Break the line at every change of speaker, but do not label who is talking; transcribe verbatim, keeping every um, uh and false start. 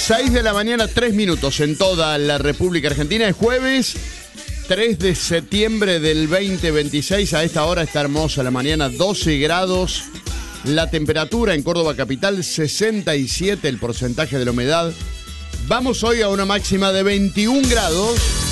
seis de la mañana, tres minutos en toda la República Argentina. Es jueves tres de septiembre del veinte veintiséis. A esta hora está hermosa la mañana, doce grados. La temperatura en Córdoba capital, sesenta y siete el porcentaje de la humedad. Vamos hoy a una máxima de veintiún grados.